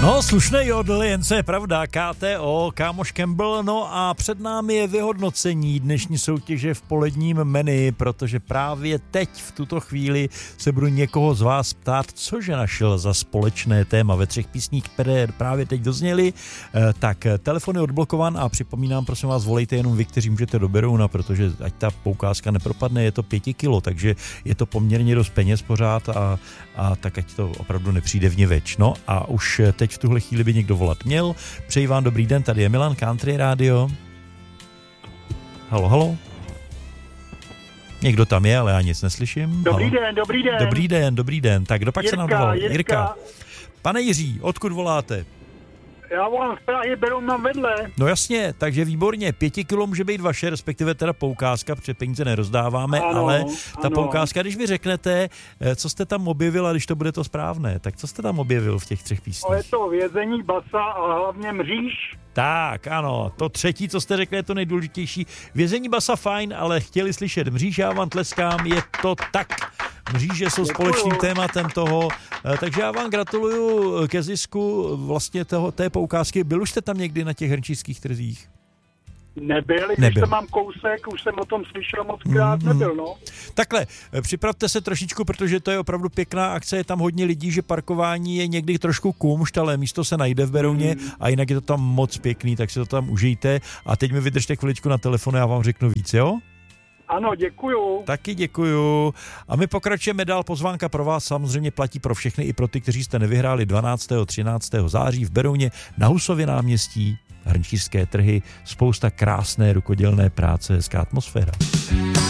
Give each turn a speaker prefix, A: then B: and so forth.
A: No, slušnej jodl, jen co je pravda, KTO, kámoš Campbell, no a před námi je vyhodnocení dnešní soutěže v poledním menu, protože právě teď v tuto chvíli se budu někoho z vás ptát, cože našel za společné téma ve 3 písních, které právě teď dozněly. Tak telefon je odblokovan a připomínám, prosím vás, volejte jenom vy, kteří můžete do Berouna, protože ať ta poukázka nepropadne, je to 5 kilo, takže je to poměrně dost peněz pořád a tak ať to opravdu nepřijde vniveč. No a už teď v tuhle chvíli by někdo volat měl. Přeji vám dobrý den, tady je Milan, Country Radio. Halo, halo. Někdo tam je, ale já nic neslyším.
B: Dobrý den, dobrý den.
A: Dobrý den, dobrý den. Tak kdo pak
B: Jirka,
A: se nám volal?
B: Jirka.
A: Pane Jiří, odkud voláte?
B: Já volám z Prahy, Beroun mám vedle.
A: No jasně, takže výborně. 5 kilo může být vaše, respektive teda poukázka, protože peníze nerozdáváme,
B: ano,
A: ale ta
B: ano.
A: poukázka, když vy řeknete, co jste tam objevil a když to bude to správné, tak co jste tam objevil v těch 3 písních?
B: Je to vězení, basa a hlavně mříž.
A: Tak, ano, to třetí, co jste řekli, je to nejdůležitější. Vězení basa fajn, ale chtěli slyšet mříž, já vám tleskám, je to tak. Mříže jsou společným tématem toho, takže já vám gratuluju ke zisku vlastně té poukázky. Byl už jste tam někdy na těch hrnčířských trzích?
B: Nebyl, když to mám kousek, už jsem o tom slyšel mockrát, nebyl, no.
A: Takhle, připravte se trošičku, protože to je opravdu pěkná akce, je tam hodně lidí, že parkování je někdy trošku kumšt, ale místo se najde v Berouně a jinak je to tam moc pěkný, tak si to tam užijte a teď mi vydržte chviličku na telefonu, já vám řeknu víc, jo?
B: Ano, děkuju.
A: Taky děkuju. A my pokračujeme dál. Pozvánka pro vás samozřejmě platí pro všechny, i pro ty, kteří jste nevyhráli 12. 13. září v Berouně na Husově náměstí, hrnčířské trhy, spousta krásné rukodělné práce, hezká atmosféra.